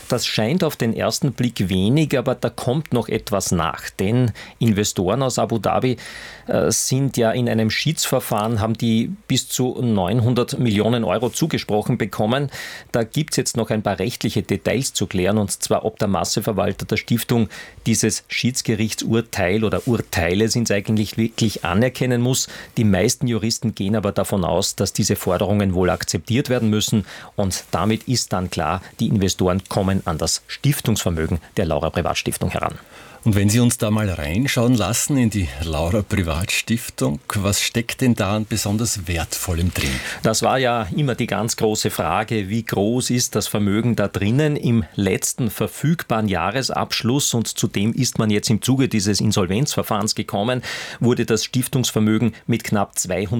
Das scheint auf den ersten Blick wenig, aber da kommt noch etwas nach. Denn Investoren aus Abu Dhabi sind ja in einem Schiedsverfahren, haben die bis zu 900 Millionen Euro zugesprochen bekommen. Da gibt es jetzt noch ein paar rechtliche Details zu klären, und zwar, ob der Masseverwalter der Stiftung dieses Schiedsgerichtsurteil oder Urteile sind es eigentlich wirklich anerkennen muss. Die meisten Juristen gehen aber davon aus, dass diese Forderungen wohl akzeptiert werden müssen, und damit ist dann klar, die Investoren kommen an das Stiftungsvermögen der Laura Privatstiftung heran. Und wenn Sie uns da mal reinschauen lassen in die Laura Privatstiftung, was steckt denn da an besonders Wertvollem drin? Das war ja immer die ganz große Frage, wie groß ist das Vermögen da drinnen im letzten verfügbaren Jahresabschluss, und zu dem ist man jetzt im Zuge dieses Insolvenzverfahrens gekommen, wurde das Stiftungsvermögen mit knapp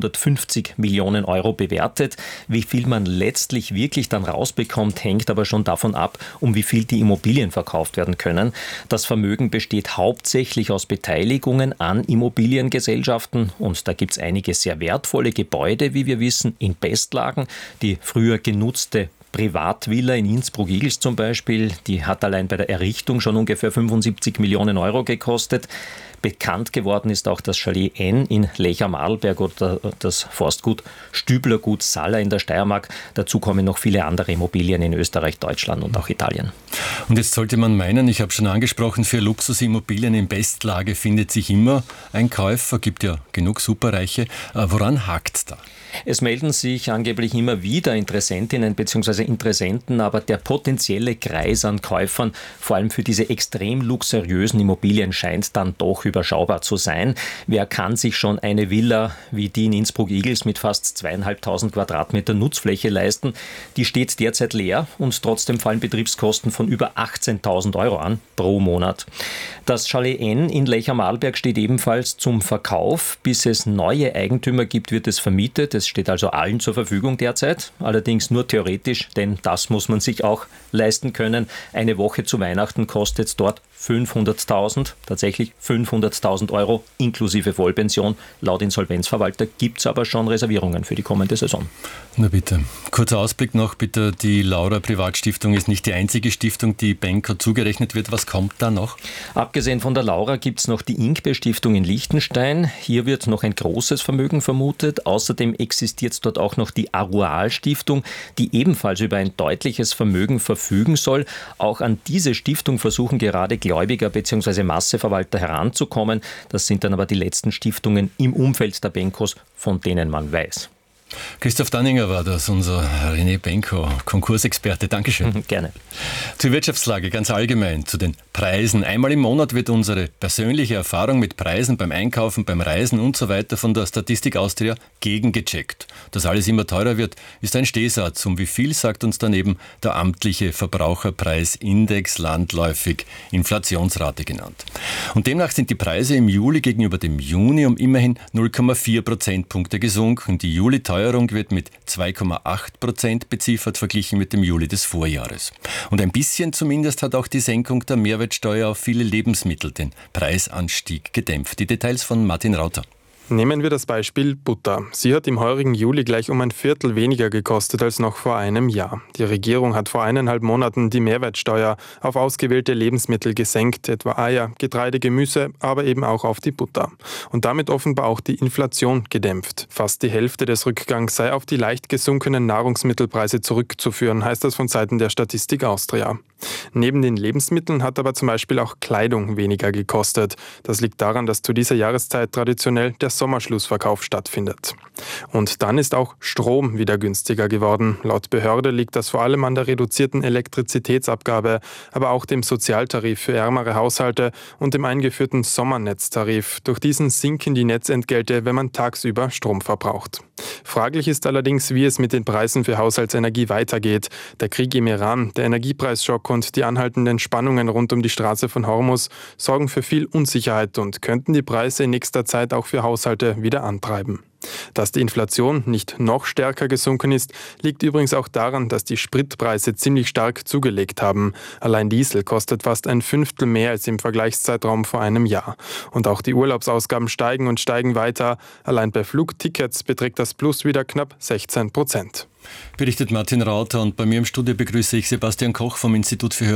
250 Millionen Euro bewertet. Wie viel man letztlich wirklich dann rausbekommt, hängt aber schon davon ab, um wie viel die Immobilien verkauft werden können. Das Vermögen besteht hauptsächlich aus Beteiligungen an Immobiliengesellschaften, und da gibt es einige sehr wertvolle Gebäude, wie wir wissen, in Bestlagen. Die früher genutzte Privatvilla in Innsbruck-Igls zum Beispiel, die hat allein bei der Errichtung schon ungefähr 75 Millionen Euro gekostet. Bekannt geworden ist auch das Chalet N in Lech am Arlberg oder das Forstgut Stüblergut Salla in der Steiermark. Dazu kommen noch viele andere Immobilien in Österreich, Deutschland und auch Italien. Und jetzt sollte man meinen, ich habe schon angesprochen, für Luxusimmobilien in Bestlage findet sich immer ein Käufer, gibt ja genug Superreiche. Woran hakt's da? Es melden sich angeblich immer wieder Interessentinnen bzw. Interessenten, aber der potenzielle Kreis an Käufern, vor allem für diese extrem luxuriösen Immobilien, scheint dann doch überschaubar zu sein. Wer kann sich schon eine Villa wie die in Innsbruck-Igls mit fast 2.500 Quadratmeter Nutzfläche leisten? Die steht derzeit leer, und trotzdem fallen Betriebskosten von über 18.000 Euro an pro Monat. Das Chalet N in Lech am Arlberg steht ebenfalls zum Verkauf. Bis es neue Eigentümer gibt, wird es vermietet. Es steht also allen zur Verfügung derzeit, allerdings nur theoretisch, denn das muss man sich auch leisten können. Eine Woche zu Weihnachten kostet es dort 500.000, tatsächlich 500.000 Euro inklusive Vollpension. Laut Insolvenzverwalter gibt es aber schon Reservierungen für die kommende Saison. Na bitte. Kurzer Ausblick noch bitte. Die Laura Privatstiftung ist nicht die einzige Stiftung, die Banker zugerechnet wird. Was kommt da noch? Abgesehen von der Laura gibt es noch die Inkbe Stiftung in Liechtenstein. Hier wird noch ein großes Vermögen vermutet. Außerdem existiert dort auch noch die Arual Stiftung, die ebenfalls über ein deutliches Vermögen verfügen soll. Auch an diese Stiftung versuchen gerade Gläubiger bzw. Masseverwalter heranzukommen. Das sind dann aber die letzten Stiftungen im Umfeld der Benkos, von denen man weiß. Christoph Danninger war das, unser René Benko, Konkursexperte. Dankeschön. Gerne. Zur Wirtschaftslage ganz allgemein, zu den Preisen. Einmal im Monat wird unsere persönliche Erfahrung mit Preisen beim Einkaufen, beim Reisen und so weiter von der Statistik Austria gegengecheckt. Dass alles immer teurer wird, ist ein Stehsatz. Um wie viel sagt uns daneben der amtliche Verbraucherpreisindex, landläufig Inflationsrate genannt. Und demnach sind die Preise im Juli gegenüber dem Juni um immerhin 0,4 Prozentpunkte gesunken. Die Juli-Teuerung wird mit 2,8% beziffert, verglichen mit dem Juli des Vorjahres. Und ein bisschen zumindest hat auch die Senkung der Mehrwertsteuer auf viele Lebensmittel den Preisanstieg gedämpft. Die Details von Martin Rauter. Nehmen wir das Beispiel Butter. Sie hat im heurigen Juli gleich um ein Viertel weniger gekostet als noch vor einem Jahr. Die Regierung hat vor 1,5 Monaten die Mehrwertsteuer auf ausgewählte Lebensmittel gesenkt, etwa Eier, Getreide, Gemüse, aber eben auch auf die Butter. Und damit offenbar auch die Inflation gedämpft. Fast die Hälfte des Rückgangs sei auf die leicht gesunkenen Nahrungsmittelpreise zurückzuführen, heißt das von Seiten der Statistik Austria. Neben den Lebensmitteln hat aber zum Beispiel auch Kleidung weniger gekostet. Das liegt daran, dass zu dieser Jahreszeit traditionell der Sommerschlussverkauf stattfindet. Und dann ist auch Strom wieder günstiger geworden. Laut Behörde liegt das vor allem an der reduzierten Elektrizitätsabgabe, aber auch dem Sozialtarif für ärmere Haushalte und dem eingeführten Sommernetztarif. Durch diesen sinken die Netzentgelte, wenn man tagsüber Strom verbraucht. Fraglich ist allerdings, wie es mit den Preisen für Haushaltsenergie weitergeht. Der Krieg im Iran, der Energiepreisschock und die anhaltenden Spannungen rund um die Straße von Hormuz sorgen für viel Unsicherheit und könnten die Preise in nächster Zeit auch für Haushalte wieder antreiben. Dass die Inflation nicht noch stärker gesunken ist, liegt übrigens auch daran, dass die Spritpreise ziemlich stark zugelegt haben. Allein Diesel kostet fast ein Fünftel mehr als im Vergleichszeitraum vor einem Jahr. Und auch die Urlaubsausgaben steigen und steigen weiter. Allein bei Flugtickets beträgt das Plus wieder knapp 16%. Berichtet Martin Rauter, und bei mir im Studio begrüße ich Sebastian Koch vom Institut für